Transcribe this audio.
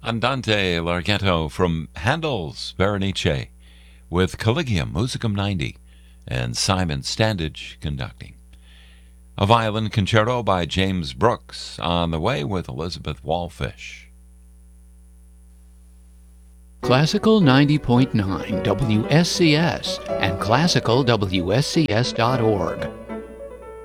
Andante Larghetto from Handel's Berenice with Collegium Musicum 90 and Simon Standage conducting. A violin concerto by James Brooks on the way with Elizabeth Wallfish. Classical 90.9 WSCS and classicalwscs.org.